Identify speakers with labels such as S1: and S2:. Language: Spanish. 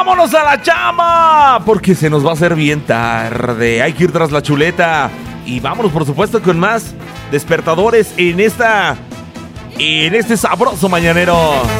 S1: vámonos a la chamba, porque se nos va a hacer bien tarde. Hay que ir tras la chuleta. Y vámonos, por supuesto, con más despertadores en este sabroso mañanero.